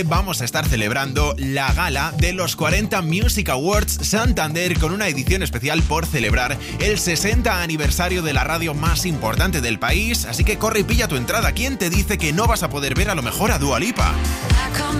vamos a estar celebrando la gala de los 40 Music Awards Santander con una edición especial por celebrar el 60 aniversario de la radio más importante del país. Así que corre y pilla tu entrada. ¿Quién te dice que no vas a poder ver a lo mejor a Dua Lipa?